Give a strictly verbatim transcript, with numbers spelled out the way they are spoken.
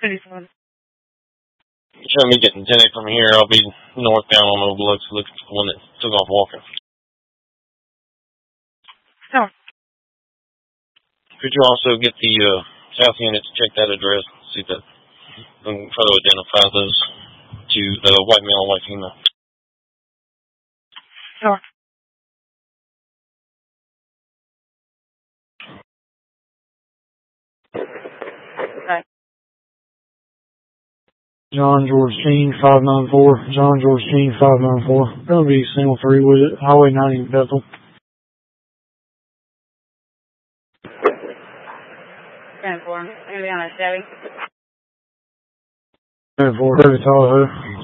thirty-seven. Show me getting ten eight from here. I'll be northbound on Overlooks looking for the one that took off walking. No. Could you also get the uh, South unit to check that address? See that and try to identify those two, the white male and white female. Sure. Okay. John George King, five nine four. John George King, five nine four. Gonna be single three with it. Highway ninety in Bethel. ten four. Maybe on a Chevy. ten four. Chevy Tahoe.